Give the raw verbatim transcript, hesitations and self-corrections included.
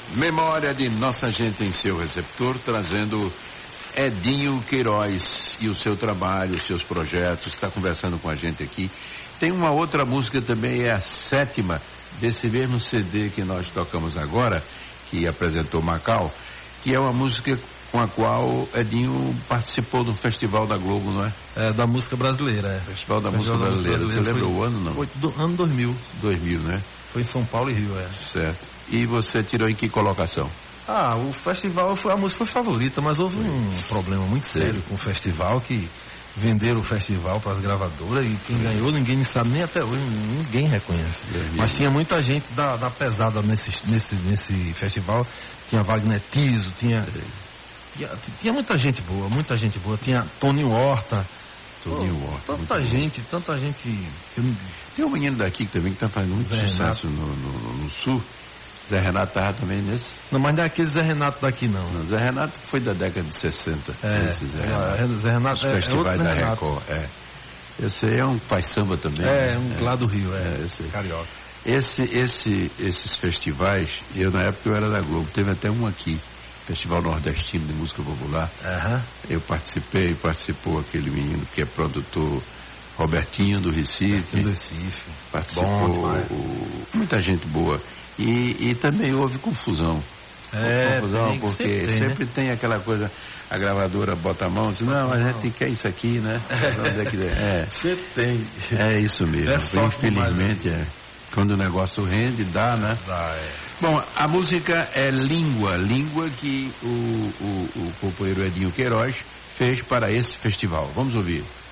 Memória de Nossa Gente em seu receptor, trazendo Edinho Queiroz e o seu trabalho, os seus projetos, está conversando com a gente aqui. Tem uma outra música também, é a sétima desse mesmo C D que nós tocamos agora, que apresentou Macau, que é uma música com a qual Edinho participou do Festival da Globo, não é? É, da música brasileira, é. Festival da Música Brasileira. Você lembra o ano, não? Foi do ano dois mil. dois mil, né? Foi em São Paulo e Rio, é. Certo. E você tirou em que colocação? Ah, o festival, foi, a música foi favorita, mas houve um problema muito sério com o festival, que venderam o festival para as gravadoras e quem ganhou ninguém sabe, nem até hoje, ninguém reconhece. Mas tinha muita gente da, da pesada nesse, nesse, nesse festival, tinha Wagner Tiso, tinha, tinha, tinha muita gente boa, muita gente boa, tinha Tony Horta, Tony Horta. Tanta gente, bom. tanta gente. Que eu... Tem um menino daqui que também está fazendo muito Zé sucesso no, no, no sul. Zé Renato estava também nesse? Não, mas não é aquele Zé Renato daqui, não. não. Zé Renato foi da década de sessenta. É, esse Zé Renato. É, Zé Renato Os é, festivais é da Renato. Record. É. Esse aí é um faz samba também. É, né? um é. lá do Rio, é. é esse Carioca. Esse, esse, esses festivais, eu na época eu era da Globo, teve até um aqui, Festival Nordestino de Música Popular. Uhum. Eu participei, participou aquele menino que é produtor, Robertinho do Recife. Do Recife. Participou, o, muita gente boa. E, e também houve confusão. É, confusão, tem, porque sempre, tem, sempre né? tem aquela coisa, a gravadora bota a mão e diz, não, a gente quer isso aqui, né? É, sempre tem. É isso mesmo. É Infelizmente, é. Quando o negócio rende, dá, né? Dá, é. Bom, a música é Língua, Língua que o, o, o companheiro Edinho Queiroz fez para esse festival. Vamos ouvir.